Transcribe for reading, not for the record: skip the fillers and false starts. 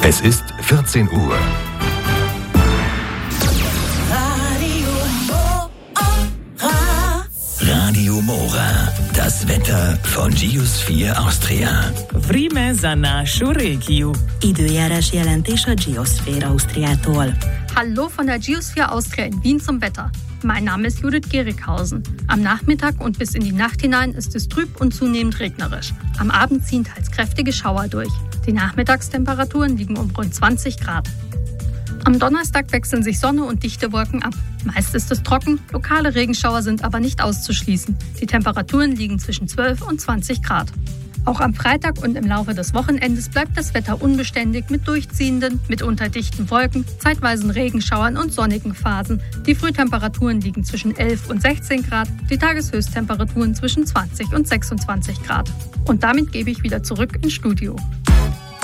Es ist 14 Uhr. Radio Mora. Das Wetter von Geosphere Austria. Vreme za našu regiju. Időjárás jelentés a Geosphere Austriától. Hallo von der Geosphere Austria in Wien zum Wetter. Mein Name ist Judith Gerichhausen. Am Nachmittag und bis in die Nacht hinein ist es trüb und zunehmend regnerisch. Am Abend ziehen teils kräftige Schauer durch. Die Nachmittagstemperaturen liegen um rund 20 Grad. Am Donnerstag wechseln sich Sonne und dichte Wolken ab. Meist ist es trocken, lokale Regenschauer sind aber nicht auszuschließen. Die Temperaturen liegen zwischen 12 und 20 Grad. Auch am Freitag und im Laufe des Wochenendes bleibt das Wetter unbeständig mit durchziehenden, mitunter dichten Wolken, zeitweisen Regenschauern und sonnigen Phasen. Die Frühtemperaturen liegen zwischen 11 und 16 Grad, die Tageshöchsttemperaturen zwischen 20 und 26 Grad. Und damit gebe ich wieder zurück ins Studio.